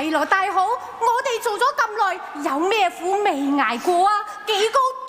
係咯，大好，我哋做咗咁耐，有咩苦未捱過啊？幾高